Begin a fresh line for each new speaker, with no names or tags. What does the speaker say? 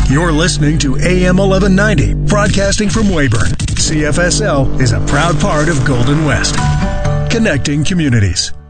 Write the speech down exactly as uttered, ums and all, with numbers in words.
You're listening to A M eleven ninety, broadcasting from Weyburn. C F S L is a proud part of Golden West, connecting communities.